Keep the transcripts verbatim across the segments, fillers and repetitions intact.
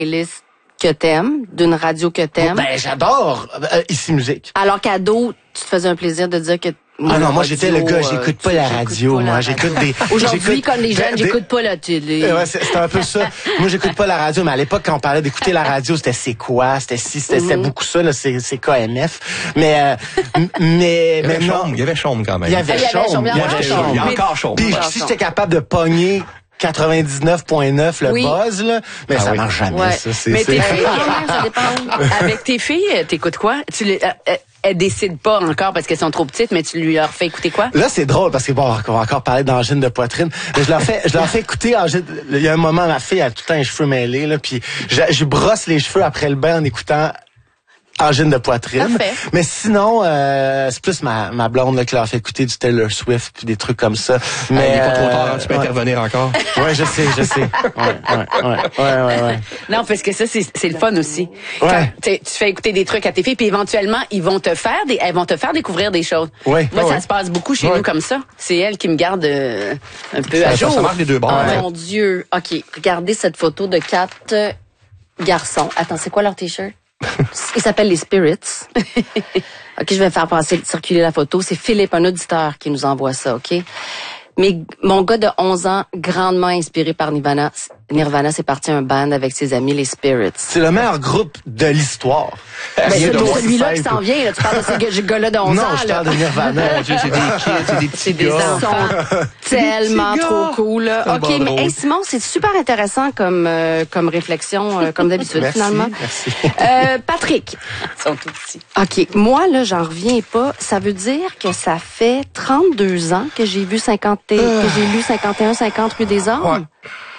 playlist que t'aimes, d'une radio que t'aimes. Ben, j'adore euh, Ici Musique. Alors qu'ado, tu te faisais un plaisir de dire que Ah non, moi j'étais le gars, j'écoute pas la radio, moi j'écoute des... Aujourd'hui, comme les jeunes, j'écoute pas la télé. Ouais, c'est un peu ça. Moi j'écoute pas la radio, mais à l'époque quand on parlait d'écouter la radio, c'était c'est quoi, c'était si, c'était mm-hmm. beaucoup ça, là, c'est c'est K M F. Mais euh, mais mais non, il y avait Chaume quand même. Il y avait Chaume, il y avait Chaume, il y a encore Chaume. Puis si j'étais capable de pogner quatre-vingt-dix-neuf virgule neuf le oui. buzz là, mais ah ça oui. marche jamais ouais. ça, c'est mais c'est filles, ça dépend. Avec tes filles, t'écoutes quoi? Tu les euh, elles décident pas encore parce qu'elles sont trop petites, mais tu lui leur fais écouter quoi? Là, c'est drôle parce que bon, on va encore parler d'angine de poitrine. Mais je leur fais, je leur fais écouter angine. Il y a un moment, ma fille a tout le temps les cheveux mêlés, là, puis je, je brosse les cheveux après le bain en écoutant angine de poitrine. Parfait. Mais sinon, euh, c'est plus ma, ma blonde là, qui leur fait écouter du Taylor Swift puis des trucs comme ça. Mais il n'est pas trop tard, hein, tu peux ouais. intervenir encore. Ouais, je sais, je sais. Ouais, ouais, ouais, ouais, ouais, ouais. Non, parce que ça, c'est, c'est le fun aussi. Ouais. Quand tu fais écouter des trucs à tes filles, puis éventuellement, ils vont te faire des, elles vont te faire découvrir des choses. Ouais. Moi, ouais, ça ouais. se passe beaucoup chez ouais. nous comme ça. C'est elle qui me garde euh, un peu Ça, à jour. ça marche les deux bords. Oh ouais. mon Dieu. OK, regardez cette photo de quatre euh, garçons. Attends, c'est quoi leur t-shirt? Ils s'appellent les Spirits. OK, je vais faire passer, circuler la photo. C'est Philippe, un auditeur, qui nous envoie ça, OK? Mais mon gars de onze ans, grandement inspiré par Nirvana, Nirvana, c'est parti un band avec ses amis, les Spirits. C'est le meilleur groupe de l'histoire. Ben, c'est c'est celui-là qui s'en vient, là. Tu parles de ce gars-là de onze non, ans, je là. parle de Nirvana. Mon Dieu, c'est des kids, c'est des petits C'est des gars. enfants. Tellement gars. trop cool, là. C'est OK, bon mais drôle. hey, Simon, c'est super intéressant comme euh, comme réflexion, euh, comme d'habitude, Merci, finalement. merci. Euh, Patrick. Ils sont tout petits. OK, moi, là, j'en reviens pas. Ça veut dire que ça fait trente-deux ans que j'ai vu cinquante et, que j'ai lu cinquante et un cinquante rue des Ormes. Ouais.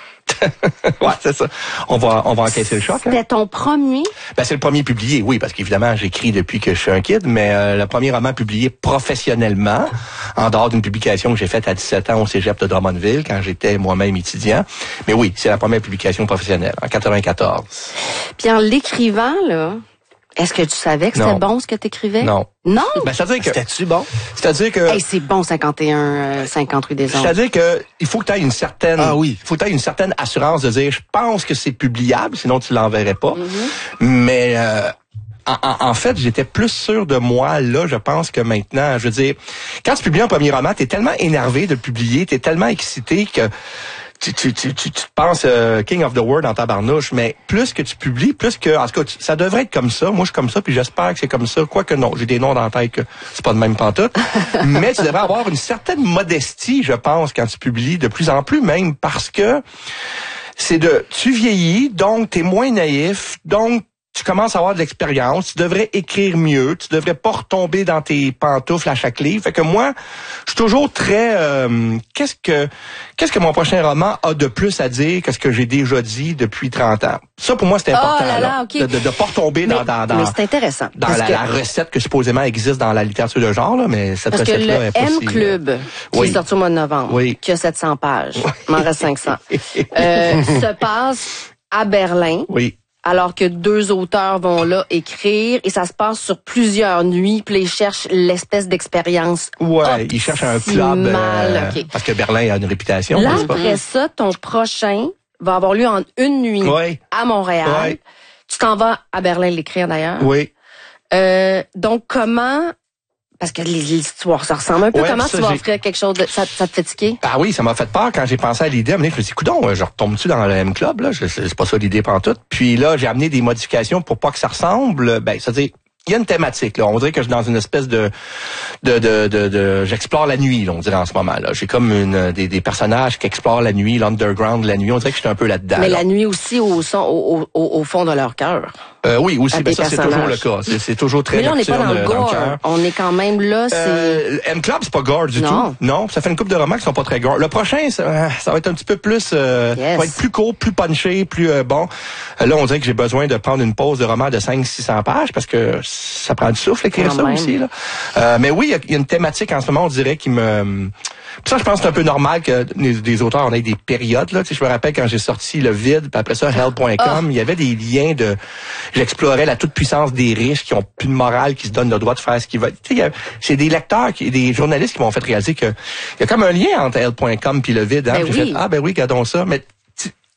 Ouais, c'est ça. On va, on va encaisser le choc. Hein? C'était ton premier? Ben, c'est le premier publié, oui, parce qu'évidemment, j'écris depuis que je suis un kid, mais euh, le premier roman publié professionnellement, en dehors d'une publication que j'ai faite à dix-sept ans au cégep de Drummondville, quand j'étais moi-même étudiant. Mais oui, c'est la première publication professionnelle, en quatre-vingt-quatorze. Puis en l'écrivant, là, est-ce que tu savais que c'était Non. bon ce que t'écrivais? Non. Non? Ben, c'est-à-dire que... C'était-tu bon? C'est-à-dire que... Hey, c'est bon, cinquante et un, cinquante rue des Ormes. C'est-à-dire que il faut que tu aies une certaine, Ah oui. il faut que tu aies une certaine assurance de dire, je pense que c'est publiable, sinon tu l'enverrais pas. Mm-hmm. Mais euh, en, en, en fait, j'étais plus sûr de moi là. Je pense que maintenant, je veux dire, quand tu publies un premier roman, t'es tellement énervé de le publier, t'es tellement excité que tu, tu, tu, tu, tu te penses euh, King of the World dans ta barnouche, mais plus que tu publies, plus que, en tout cas, tu- ça devrait être comme ça. Moi, je suis comme ça, puis j'espère que c'est comme ça. Quoique non, j'ai des noms dans la tête que c'est pas de même pantoute. Mais tu devrais avoir une certaine modestie, je pense, quand tu publies, de plus en plus même, parce que c'est de, tu vieillis, donc t'es moins naïf, donc tu commences à avoir de l'expérience, tu devrais écrire mieux, tu devrais pas retomber dans tes pantoufles à chaque livre. Fait que moi, je suis toujours très euh, qu'est-ce que qu'est-ce que mon prochain roman a de plus à dire que ce que j'ai déjà dit depuis trente ans. Ça pour moi c'est important Oh là là, OK. de, de de pas retomber Mais, dans dans dans, mais c'est intéressant. dans parce la, que, la recette que supposément existe dans la littérature de genre là, mais cette Parce que recette là le est pas M si, Club, qui oui. est sorti au mois de novembre, Oui. qui a sept cents pages, il m'en reste cinq cents, euh, se passe à Berlin. Oui. Alors que deux auteurs vont là écrire et ça se passe sur plusieurs nuits, puis ils cherchent l'espèce d'expérience. Ouais, ils cherchent un club euh, OK. parce que Berlin a une réputation, Là, n'est-ce pas? après ça, ton prochain va avoir lieu en une nuit Oui. à Montréal. Ouais. Tu t'en vas à Berlin l'écrire d'ailleurs. Oui. Euh, donc comment... Parce que l'histoire, ça ressemble un peu. Ouais, comment ça, tu vas j'ai- offrir quelque chose de... Ça, ça te fait tiquer? Ah oui, ça m'a fait peur quand j'ai pensé à l'idée. À un moment donné, je me suis dit, coudonc, je retombe-tu dans le M Club, là? Je- C'est c'est pas ça l'idée pantoute. Puis là, j'ai amené des modifications pour pas que ça ressemble. Ben, c'est-à-dire, il y a une thématique, là. On dirait que je suis dans une espèce de, de, de, de, de j'explore la nuit, là, on dirait en ce moment, là. J'ai comme une, des, des personnages qui explorent la nuit, l'underground, la nuit. On dirait que je suis un peu là-dedans. Mais là. la nuit aussi au, son, au, au, au fond de leur cœur. Euh, oui, aussi, à ben des ça, c'est personnages. toujours le cas. C'est, c'est toujours très Mais là, on n'est pas dans le nocturne, gore. cœur. On est quand même là, c'est... Euh, M Club, c'est pas gore du Non. tout. Non, ça fait une couple de romans qui sont pas très gore. Le prochain, ça, ça va être un petit peu plus, euh, Yes. va être plus court, plus punché, plus euh, bon. Euh, là, on dirait que j'ai besoin de prendre une pause de roman de cinq cents six cents pages parce que ça prend du souffle écrire Quand ça même. aussi. Là. Euh, mais oui, il y a- il y, a une thématique en ce moment, on dirait, qui me... Puis ça, je pense que c'est un peu normal que des, des auteurs, on ait des périodes. Là. Tu sais, je me rappelle quand j'ai sorti Le Vide, puis après ça, Hell point com, il y avait des liens de... J'explorais la toute-puissance des riches qui ont plus de morale, qui se donnent le droit de faire ce qu'ils veulent. Tu sais, il y a- c'est des lecteurs, qui, des journalistes qui m'ont fait réaliser que il y a comme un lien entre Hell point com puis Le Vide. Hein? Ben J'ai oui. fait, ah ben oui, regardons ça. Mais tu-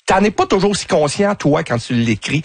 t'en es pas toujours si conscient, toi, quand tu l'écris.